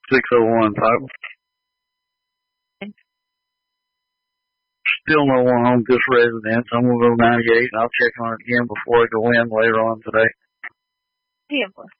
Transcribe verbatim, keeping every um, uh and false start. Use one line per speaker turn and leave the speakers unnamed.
six oh one type. Still no one on this residence. I'm going to go ninety-eight, and I'll check on it again before I go in later on today.
ten four.